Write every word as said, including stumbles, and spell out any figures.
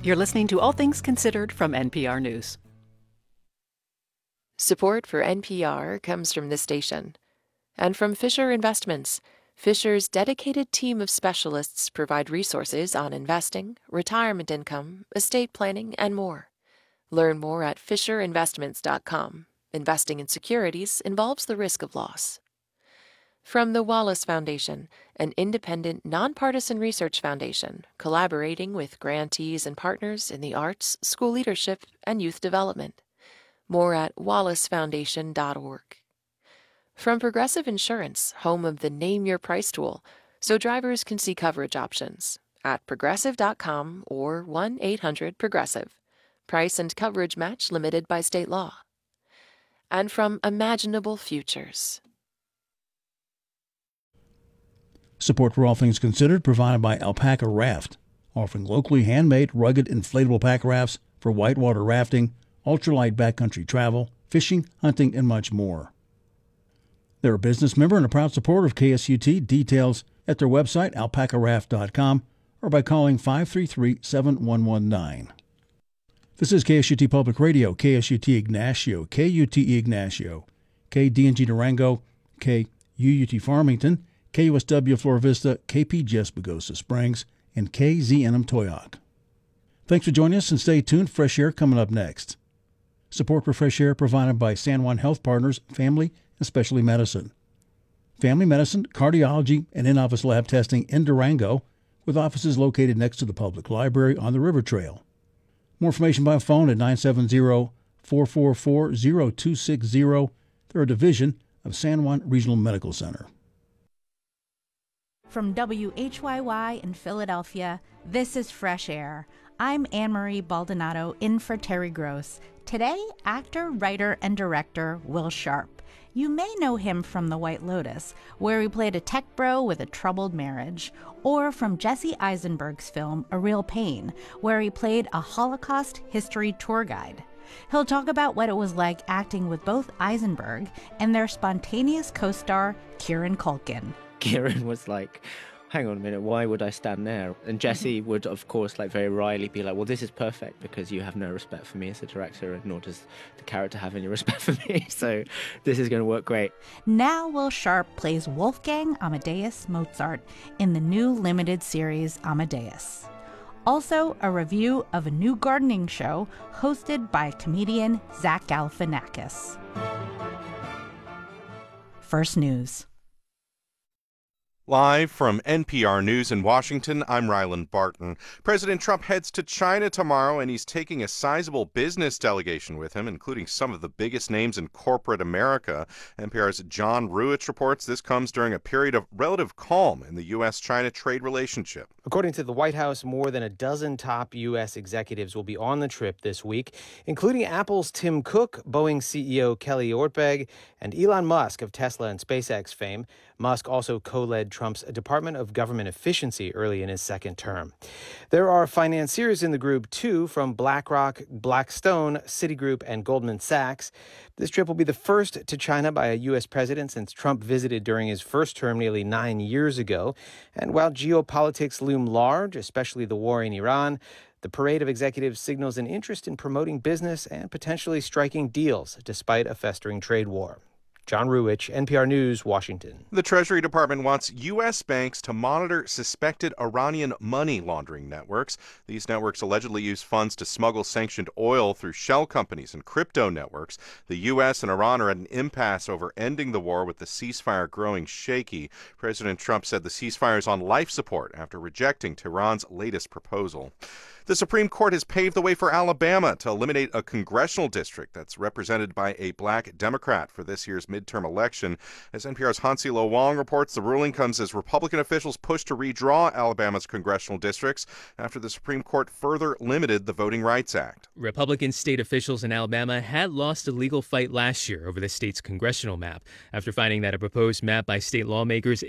You're listening to All Things Considered from N P R News. Support for N P R comes from this station and from Fisher Investments. Fisher's dedicated team of specialists provide resources on investing, retirement income, estate planning, and more. Learn more at fisher investments dot com. Investing in securities involves the risk of loss. From the Wallace Foundation, an independent, nonpartisan research foundation collaborating with grantees and partners in the arts, school leadership, and youth development. More at wallace foundation dot org. From Progressive Insurance, home of the Name Your Price tool, so drivers can see coverage options at progressive dot com or one eight hundred progressive. Price and coverage match limited by state law. And from Imaginable Futures. Support for All Things Considered provided by Alpaca Raft, offering locally handmade, rugged, inflatable pack rafts for whitewater rafting, ultralight backcountry travel, fishing, hunting, and much more. They're a business member and a proud supporter of K S U T. Details at their website, alpaca raft dot com, or by calling five three three, seven one one nine. This is K S U T Public Radio, K S U T Ignacio, K U T E Ignacio, K D N G Durango, K U U T Farmington, K U S W Flora Vista, K P G S Pagosa Springs, and K Z N M Toyoc. Thanks for joining us and stay tuned. Fresh Air coming up next. Support for Fresh Air provided by San Juan Health Partners, Family and Specialty Medicine. Family medicine, cardiology, and in-office lab testing in Durango, with offices located next to the public library on the River Trail. More information by phone at nine seven zero, four four four, zero two six zero. They're a division of San Juan Regional Medical Center. From W H Y Y in Philadelphia, this is Fresh Air. I'm Anne-Marie Baldonado in for Terry Gross. Today, actor, writer, and director Will Sharp. You may know him from The White Lotus, where he played a tech bro with a troubled marriage, or from Jesse Eisenberg's film A Real Pain, where he played a Holocaust history tour guide. He'll talk about what it was like acting with both Eisenberg and their spontaneous co-star, Kieran Culkin. Kieran was like, hang on a minute, why would I stand there? And Jesse would, of course, like very wryly be like, well, this is perfect because you have no respect for me as a director, and nor does the character have any respect for me. So this is going to work great. Now Will Sharp plays Wolfgang Amadeus Mozart in the new limited series Amadeus. Also, a review of a new gardening show hosted by comedian Zach Galifianakis. First News. Live from N P R News in Washington, I'm Ryland Barton. President Trump heads to China tomorrow, and he's taking a sizable business delegation with him, including some of the biggest names in corporate America. N P R's John Ruwitch reports this comes during a period of relative calm in the U S China trade relationship. According to the White House, more than a dozen top U S executives will be on the trip this week, including Apple's Tim Cook, Boeing C E O Kelly Ortberg, and Elon Musk of Tesla and SpaceX fame. Musk also co-led Trump's Department of Government Efficiency early in his second term. There are financiers in the group, too, from BlackRock, Blackstone, Citigroup, and Goldman Sachs. This trip will be the first to China by a U S president since Trump visited during his first term nearly nine years ago. And while geopolitics loom large, especially the war in Iran, the parade of executives signals an interest in promoting business and potentially striking deals despite a festering trade war. John Ruwitch, N P R News, Washington. The Treasury Department wants U S banks to monitor suspected Iranian money laundering networks. These networks allegedly use funds to smuggle sanctioned oil through shell companies and crypto networks. The U S and Iran are at an impasse over ending the war, with the ceasefire growing shaky. President Trump said the ceasefire is on life support after rejecting Tehran's latest proposal. The Supreme Court has paved the way for Alabama to eliminate a congressional district that's represented by a black Democrat for this year's midterm election. As N P R's Hansi Lo Wong reports, the ruling comes as Republican officials push to redraw Alabama's congressional districts after the Supreme Court further limited the Voting Rights Act. Republican state officials in Alabama had lost a legal fight last year over the state's congressional map after finding that a proposed map by state lawmakers